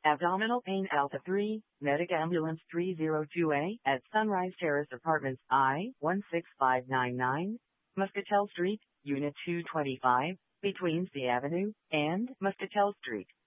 Abdominal pain Alpha 3, Medic Ambulance 302A at Sunrise Terrace Apartments I-16599, Muscatel Street, Unit 225, between C Avenue and Muscatel Street.